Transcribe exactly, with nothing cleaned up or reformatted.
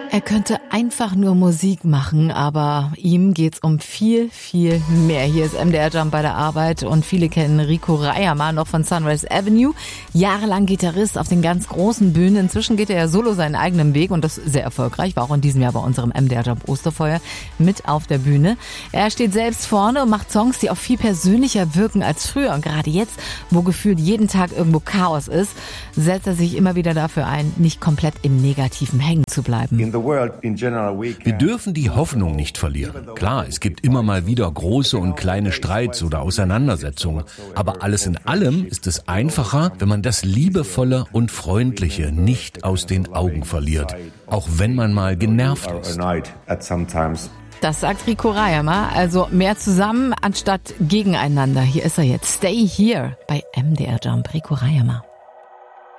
Er könnte einfach nur Musik machen, aber ihm geht's um viel, viel mehr. Hier ist M D R Jump bei der Arbeit und viele kennen Rico Reyermann noch von Sunrise Avenue. Jahrelang Gitarrist auf den ganz großen Bühnen. Inzwischen geht er ja solo seinen eigenen Weg und das sehr erfolgreich. War auch in diesem Jahr bei unserem M D R Jump Osterfeuer mit auf der Bühne. Er steht selbst vorne und macht Songs, die auch viel persönlicher wirken als früher. Und gerade jetzt, wo gefühlt jeden Tag irgendwo Chaos ist, setzt er sich immer wieder dafür ein, nicht komplett im Negativen hängen zu bleiben. Wir dürfen die Hoffnung nicht verlieren. Klar, es gibt immer mal wieder große und kleine Streits oder Auseinandersetzungen. Aber alles in allem ist es einfacher, wenn man das Liebevolle und Freundliche nicht aus den Augen verliert. Auch wenn man mal genervt ist. Das sagt Rico Reyermann, also mehr zusammen anstatt gegeneinander. Hier ist er jetzt. Stay Here bei M D R Jump. Rico Reyermann.